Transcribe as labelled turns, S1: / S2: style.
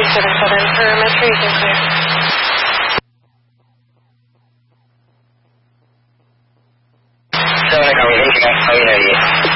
S1: 277 for Metro, you can clear.
S2: Seven, copy, 89,